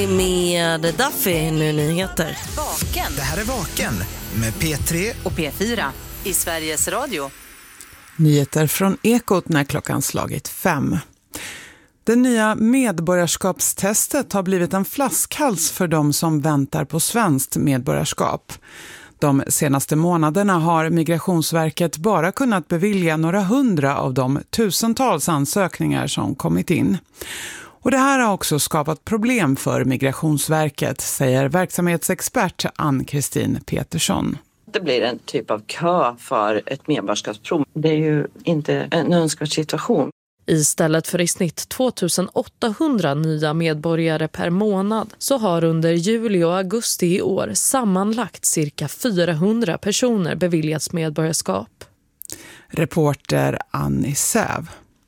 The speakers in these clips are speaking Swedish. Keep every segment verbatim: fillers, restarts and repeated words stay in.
Med Duffy, nu nyheter. Vaken. Det här är Vaken med P tre och P fyra i Sveriges Radio. Nyheter från Ekot när klockan slagit fem. Det nya medborgarskapstestet har blivit en flaskhals för de som väntar på svenskt medborgarskap. De senaste månaderna har Migrationsverket bara kunnat bevilja några hundra av de tusentals ansökningar som kommit in. Och det här har också skapat problem för Migrationsverket, säger verksamhetsexpert Ann-Kristin Petersson. Det blir en typ av kö för ett medborgarskapsprov. Det är ju inte en önskvärd situation. Istället för i snitt tvåtusenåttahundra nya medborgare per månad så har under juli och augusti i år sammanlagt cirka fyrahundra personer beviljats medborgarskap. Reporter Annie Säv.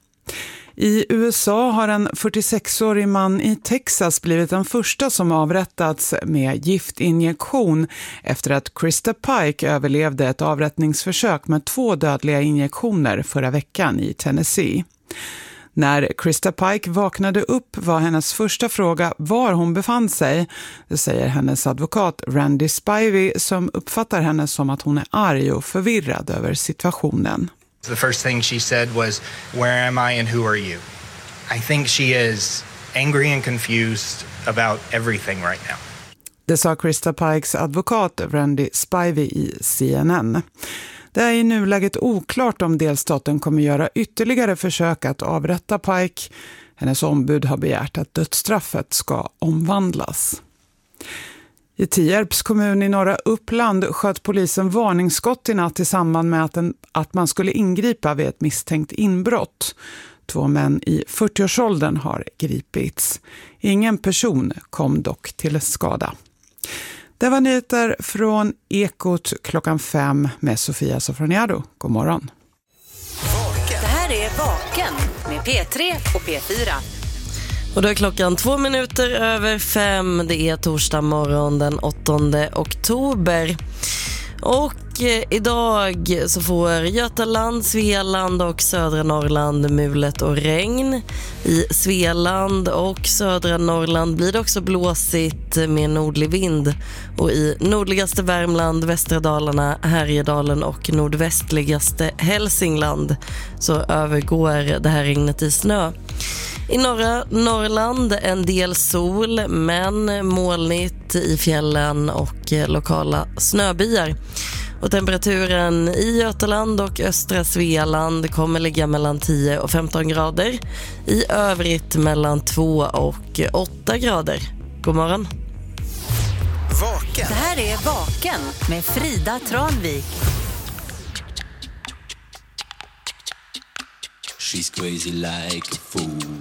I U S A har en fyrtiosexårig man i Texas blivit den första som avrättats med giftinjektion efter att Krista Pike överlevde ett avrättningsförsök med två dödliga injektioner förra veckan i Tennessee. När Krista Pike vaknade upp var hennes första fråga var hon befann sig. Det säger hennes advokat Randy Spivey som uppfattar henne som att hon är arg och förvirrad över situationen. The first thing she said was, "Where am I and who are you?" I think she is angry and confused about everything right now. Det sa Krista Pikes advokat Randy Spivey i C N N. Det är i nuläget oklart om delstaten kommer göra ytterligare försök att avrätta Pike. Hennes ombud har begärt att dödsstraffet ska omvandlas. I Tierps kommun i norra Uppland sköt polisen varningsskott i natt i samband med att, en, att man skulle ingripa vid ett misstänkt inbrott. Två män i fyrtioårsåldern har gripits. Ingen person kom dock till skada. Det var nyheter från Ekot klockan fem med Sofia Sofroniado. God morgon. Det här är Vaken med P tre och P fyra. Och då är klockan två minuter över fem. Det är torsdag morgon den åttonde oktober. Och eh, idag så får Götaland, Svealand och södra Norrland mulet och regn. I Svealand och södra Norrland blir det också blåsigt med nordlig vind. Och i nordligaste Värmland, västra Dalarna, Härjedalen och nordvästligaste Hälsingland så övergår det här regnet i snö. I norra Norrland en del sol men molnigt i fjällen och lokala snöbyar. Och temperaturen i Götaland och östra Svealand kommer ligga mellan tio och femton grader. I övrigt mellan två och åtta grader. God morgon. Vaken. Det här är Vaken med Frida Tranvik. She's crazy like a fool.